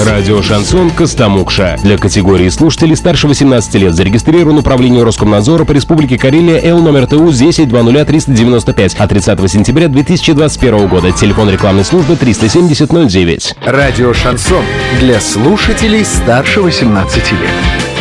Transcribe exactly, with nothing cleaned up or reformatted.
Радио «Шансон» Костомукша. Для категории слушателей старше восемнадцати лет зарегистрирован управление Роскомнадзора по Республике Карелия Л номер ТУ десять двадцать ноль триста девяносто пять от тридцатого сентября две тысячи двадцать первого года. Телефон рекламной службы триста семьдесят ноль девять. Радио «Шансон» для слушателей старше восемнадцати лет.